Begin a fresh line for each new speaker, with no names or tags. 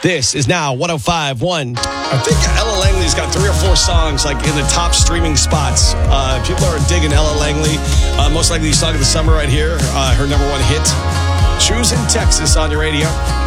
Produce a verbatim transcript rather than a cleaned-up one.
This is now one oh five point one.
I think Ella Langley's got three or four songs like in the top streaming spots. Uh, people are digging Ella Langley. Uh, most likely, Song of the Summer right here. Uh, her number one hit. Choosing Texas on your radio.